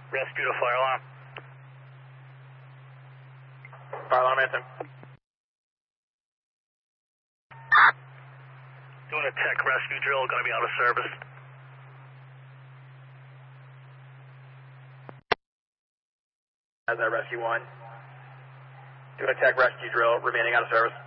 Rescue to fire alarm. Fire alarm answer. Doing a tech rescue drill, going to be out of service. As that rescue 1. Doing a tech rescue drill, remaining out of service.